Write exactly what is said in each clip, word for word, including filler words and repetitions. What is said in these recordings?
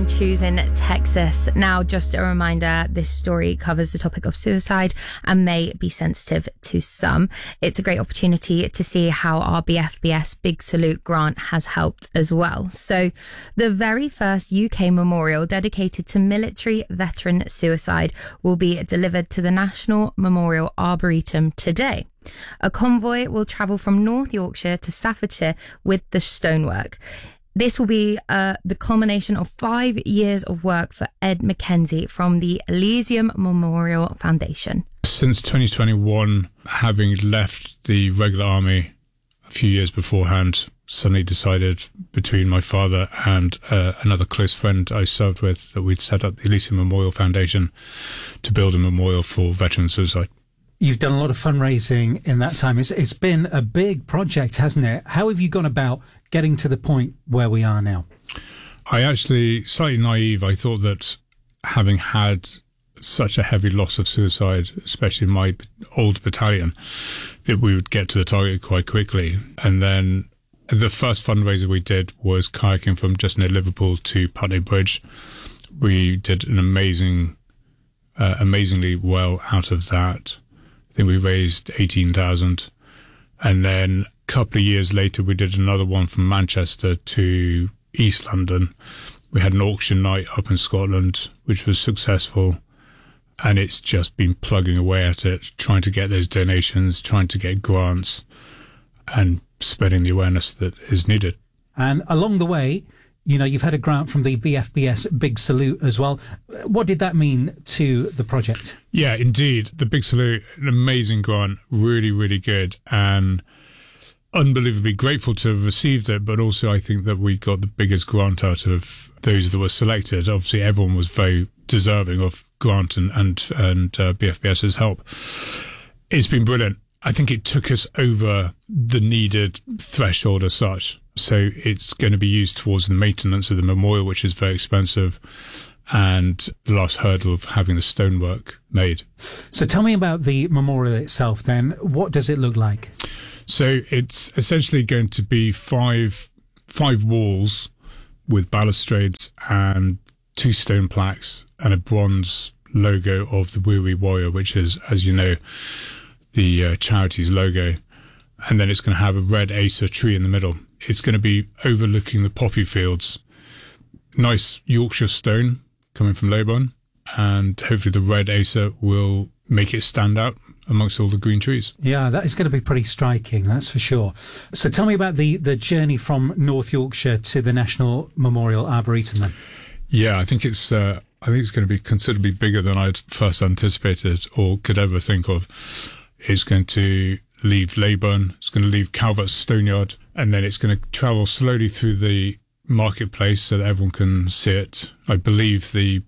in choosing Texas. Now, just a reminder, this story covers the topic of suicide and may be sensitive to some. It's a great opportunity to see how our B F B S Big Salute grant has helped as well. So, the very first U K memorial dedicated to military veteran suicide will be delivered to the National Memorial Arboretum today. A convoy will travel from North Yorkshire to Staffordshire with the stonework. This will be uh, the culmination of five years of work for Ed McKenzie from the Elysium Memorial Foundation. Since twenty twenty-one, having left the regular army a few years beforehand, suddenly decided between my father and uh, another close friend I served with that we'd set up the Elysium Memorial Foundation to build a memorial for veteran suicide. You've done a lot of fundraising in that time. It's, it's been a big project, hasn't it? How have you gone about getting to the point where we are now? I actually, slightly naive, I thought that having had such a heavy loss of suicide, especially in my old battalion, that we would get to the target quite quickly. And then the first fundraiser we did was kayaking from just near Liverpool to Putney Bridge. We did an amazing, uh, amazingly well out of that. I think we raised eighteen thousand. And then a couple of years later, we did another one from Manchester to East London. We had an auction night up in Scotland, which was successful. And it's just been plugging away at it, trying to get those donations, trying to get grants and spreading the awareness that is needed. And along the way, you know, you've had a grant from the B F B S Big Salute as well. What did that mean to the project? Yeah, indeed. The Big Salute, an amazing grant, really, really good, and unbelievably grateful to have received it. But also, I think that we got the biggest grant out of those that were selected. Obviously, everyone was very deserving of grant and and, and uh, BFBS's help. It's been brilliant. I think it took us over the needed threshold as such. So it's going to be used towards the maintenance of the memorial, which is very expensive, and the last hurdle of having the stonework made. So tell me about the memorial itself then. What does it look like? So it's essentially going to be five five walls with balustrades and two stone plaques and a bronze logo of the Wiri Warrior, which is, as you know, the uh, charity's logo. And then it's going to have a red Acer tree in the middle. It's going to be overlooking the poppy fields. Nice Yorkshire stone coming from Leybourne, and hopefully the red Acer will make it stand out amongst all the green trees. Yeah, that is going to be pretty striking, that's for sure. So tell me about the, the journey from North Yorkshire to the National Memorial Arboretum then. Yeah, I think it's uh, I think it's going to be considerably bigger than I'd first anticipated or could ever think of. It's going to leave Leybourne, it's going to leave Calvert's Stoneyard, and then it's going to travel slowly through the marketplace so that everyone can see it. I believe the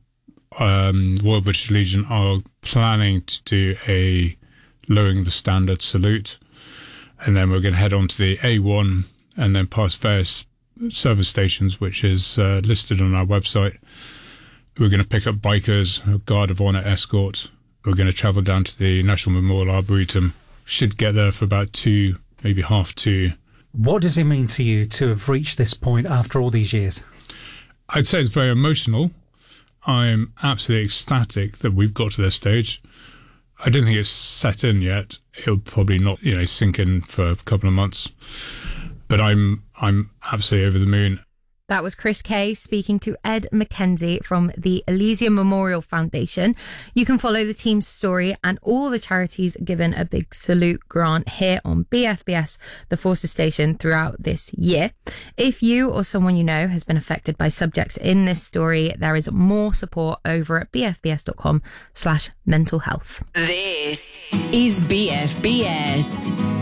um, Royal British Legion are planning to do a lowering the standard salute, and then we're going to head on to the A one and then past various service stations, which is uh, listed on our website. We're going to pick up bikers, a guard of honour escort. We're going to travel down to the National Memorial Arboretum. Should get there for about two, maybe half two. What does it mean to you to have reached this point after all these years? I'd say it's very emotional. I'm absolutely ecstatic that we've got to this stage. I don't think it's set in yet. It'll probably not, you know, sink in for a couple of months. But I'm I'm absolutely over the moon. That was Chris Kay speaking to Ed McKenzie from the Elysium Memorial Foundation. You can follow the team's story and all the charities given a Big Salute grant here on B F B S, the Forces Station, throughout this year. If you or someone you know has been affected by subjects in this story, there is more support over at bfbs.com slash mental health. This is B F B S.